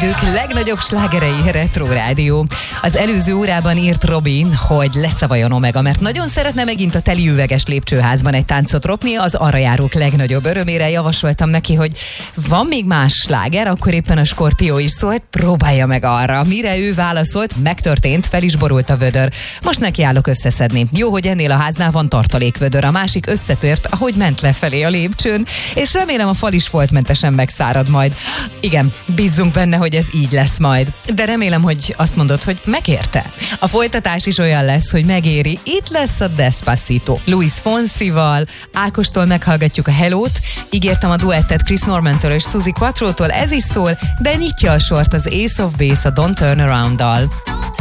idők legnagyobb slágerei Retro Rádió. Az előző órában írt Robin, hogy lesz-e vajon Omega, mert nagyon szeretne megint a teli üveges lépcsőházban egy táncot ropni, az arra járók legnagyobb örömére. Javasoltam neki, hogy van még más sláger, akkor éppen a Skorpió is szólt, próbálja meg arra. Mire ő válaszolt, megtörtént, fel is borult a vödör. Most nekiállok összeszedni. Jó, hogy ennél a háznál van tartalékvödör, a másik összetört, ahogy ment lefelé a lépcsőn, és remélem a fal is foltmentesen megszárad majd. Igen, bízzunk benne, hogy ez így lesz majd. De remélem, hogy azt mondod, hogy megérte. A folytatás is olyan lesz, hogy megéri. Itt lesz a Despacito. Luis Fonsival, Ákostól meghallgatjuk a Hello-t, ígértem a duettet Chris Normantől és Suzy Quattrotól, ez is szól, de nyitja a sort az Ace of Base a Don't Turn Around-dal.